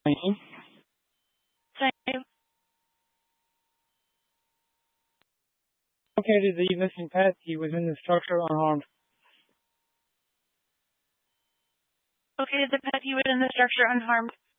Same. Same. Located the missing pet. He was in the structure unharmed. Located the pet. He was in the structure unharmed.